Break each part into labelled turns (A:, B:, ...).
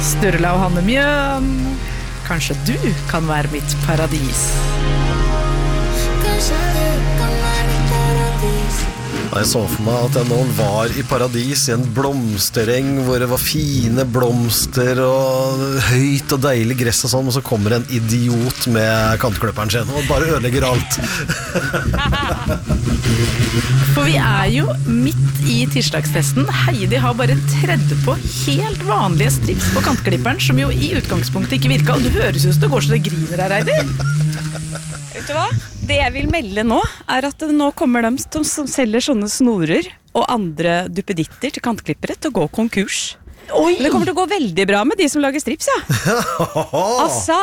A: Sturla og Hanne Mjøen, kanskje du kan være mitt paradis.
B: Jeg så for meg at jeg nå var i paradis I en blomstereng hvor det var fine blomster og høyt og deilig gress og sånn, og så kommer en idiot med kantklipperen sin og bare ødelegger alt.
A: For vi jo midt I tirsdagstesten. Heidi har bare tredd på helt vanlige strips på kantklipperen, som jo I utgangspunktet ikke virket, og det høres ut som det går så det griner her, Heidi.
C: Vet du hva? Det jeg vil melde nå at nå kommer de som selger sånne snorer og andre duppeditter til kantklippere til å gå konkurs. Oi! Men det kommer til å gå veldig bra med de som lager strips, ja. Altså,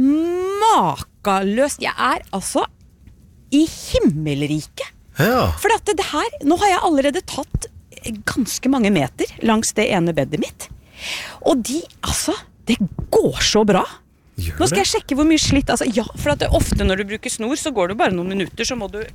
C: makaløst. Jeg altså I himmelriket.
B: Ja.
C: For at det her, nå har jeg allerede tatt ganske mange meter langs det ene bedet mitt. Og de, altså, det går så bra. Nå skal jeg sjekke hvor mye slitt, altså, ja, for at det ofte når du bruker snor, så går det bare noen minutter, så må du...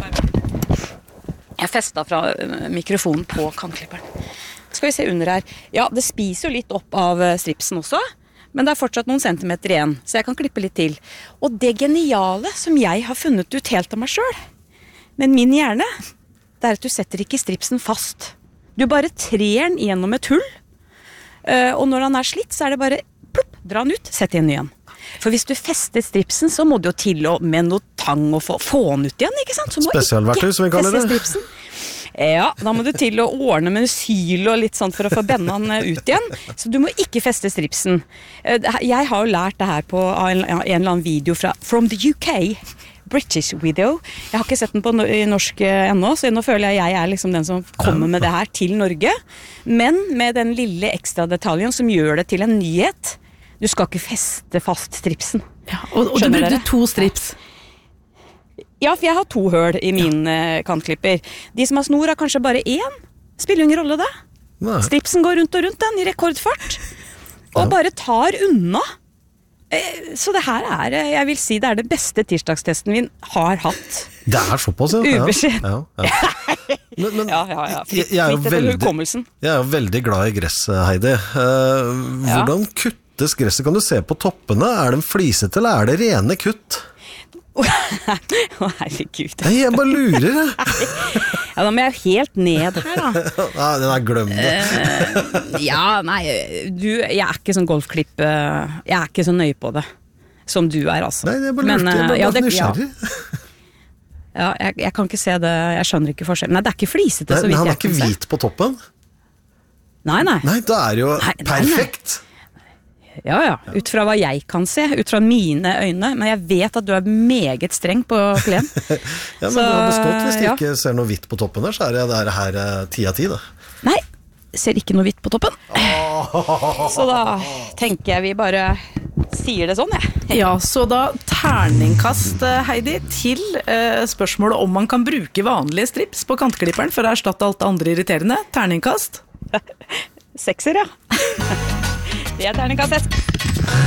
C: Jeg festet fra mikrofonen på kantklipperen. Skal vi se under her. Ja, det spiser jo litt opp av stripsen også, men det fortsatt noen centimeter igjen, så jeg kan klippe litt til. Og det geniale som jeg har funnet ut helt av meg selv, med min hjerne, det at du setter ikke stripsen fast. Du bare trer den gjennom et hull, og når den slitt, så det bare, plopp, dra den ut, sett den igjen. For hvis du fester stripsen, så må du jo til å med noe tang og få den ut igjen, ikke sant? Så må
B: spesialverktøy, som vi kaller det.
C: Stripsen. Ja, da må du til å ordne med syl og litt sånt for å få bennan ut igjen. Så du må ikke feste stripsen. Jeg har jo lært det her på en eller annen video fra From the UK, British Video. Jeg har ikke sett den på I norsk ennå, så nå føler jeg liksom den som kommer med det her til Norge. Men med den lille ekstra detaljen som gjør det til en nyhet. Du skal ikke feste fast stripsen.
A: Ja, og du brukte 2 strips.
C: Ja, for jeg har 2 høl I min kantklipper. De som har snor har kanskje bare 1. Spiller ingen rolle det.
B: Nei.
C: Stripsen går rundt og rundt den I rekordfart. Og bare tar unna. Så det her jeg vil si, det det beste tirsdagstesten vi har hatt.
B: Det såpass, ja.
C: Ubeskjed.
B: Ja. Men,
C: ja. Fritt etter hukommelsen.
B: Jeg jo veldig glad I gress, Heidi. Hvordan kuttes gresset? Kan du se på toppene? De flisete, eller det rene kutt?
C: Herregud.
B: Nei, jeg bare lurer.
C: Ja, da må jeg helt ned her da.
B: Nei, den glemt det.
C: Ja, nei, jeg ikke sånn golfklipp, jeg ikke så nøye på det, som du altså.
B: Nei, jeg bare lurte, jeg bare nysgjerrig.
C: Ja, jeg kan ikke se det, jeg skjønner ikke forskjell. Nei, det ikke flisete, så vidt jeg kan se.
B: Men han ikke hvit på toppen?
C: Nei.
B: Nei, da det jo perfekt.
C: Ja, ut fra hva jeg kan se, ut fra mine øyne, men jeg vet at du meget streng på klen.
B: Ja, men du har bestått hvis du ikke ser noe hvitt på toppen der, så det her 10 av 10 da.
C: Nei, ser ikke noe hvitt på toppen. Så da tenker jeg vi bare sier det sånn,
A: Ja, så da terningkast, Heidi, til spørsmålet om man kan bruke vanlige strips på kantklipperen for å erstatte alt det andre irriterende. Terningkast?
C: 6, ja. Det terningkast 6.